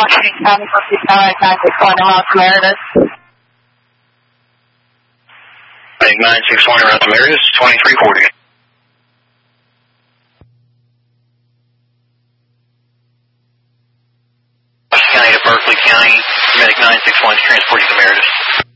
Washington County, Berkeley County, 961 around to Meredith. 961 around to Meredith, 2340. County to Berkeley County, Medic 961 is transporting to Meredith.